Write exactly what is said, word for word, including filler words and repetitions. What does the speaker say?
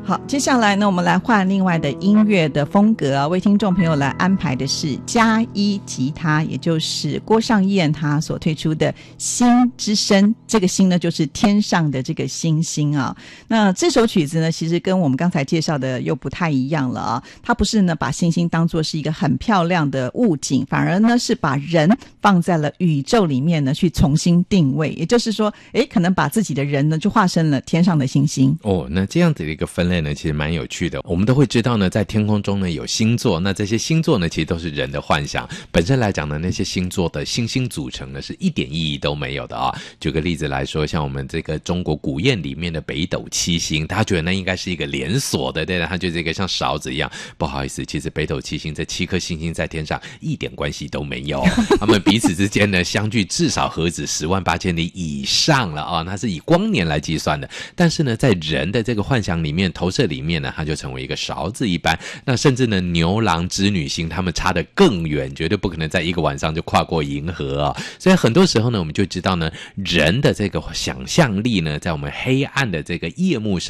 好，接下来呢，我们来换另外的音乐的风格啊，为听众朋友来安排的是加一吉他，也就是郭尚燕他所推出的星之声。这个星呢，就是天上的这个星星啊。那这首曲子呢，其实跟我们刚才介绍的又不太一样了啊。它不是呢把星星当作是一个很漂亮的物景，反而呢是把人放在了宇宙里面呢去重新定位。也就是说，诶，可能把自己的人呢就化身了天上的星星。 哦，那这样子的一个分类呢，其实蛮有趣的。我们都会知道呢，在天空中呢有星座，那这些星座呢其实都是人的幻想。本身来讲呢，那些星座的星星组成呢是一点意义都没有的啊。举个例子来说，像我们这个中国古谚里面的北斗七星，大家觉得那应该是一个连锁的，对，它就是一个像勺子一样。不好意思，其实北斗七星这七颗星星在天上一点关系都没有，他们彼此之间呢相距至少何止十万八千里以上了啊，它是以光年来计算的。但是呢，在人的这个幻想里面、投射里面呢，它就成为一个勺子一般。那甚至呢，牛郎织女星他们差得更远，绝对不可能在一个晚上就跨过银河啊。所以很多时候呢，我们就知道呢，人的这个想象力呢，在我们黑暗的这个夜幕上